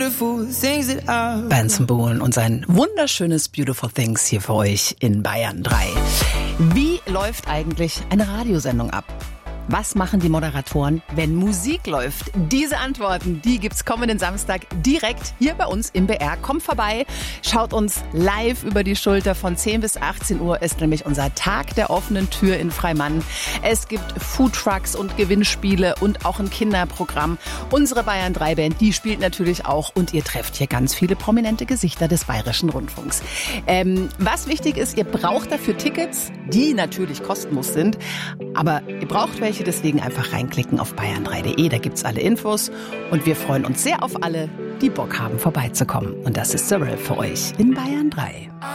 Benson Boone und sein wunderschönes Beautiful Things hier für euch in Bayern 3. Wie läuft eigentlich eine Radiosendung ab? Was machen die Moderatoren, wenn Musik läuft? Diese Antworten, die gibt's kommenden Samstag direkt hier bei uns im BR. Kommt vorbei, schaut uns live über die Schulter. Von 10 bis 18 Uhr ist nämlich unser Tag der offenen Tür in Freimann. Es gibt Foodtrucks und Gewinnspiele und auch ein Kinderprogramm. Unsere Bayern 3 Band, die spielt natürlich auch und ihr trefft hier ganz viele prominente Gesichter des Bayerischen Rundfunks. Was wichtig ist, ihr braucht dafür Tickets, die natürlich kostenlos sind, aber ihr braucht welche, deswegen einfach reinklicken auf bayern3.de, da gibt's alle Infos und wir freuen uns sehr auf alle, die Bock haben vorbeizukommen. Und das ist Cyril für euch in Bayern 3.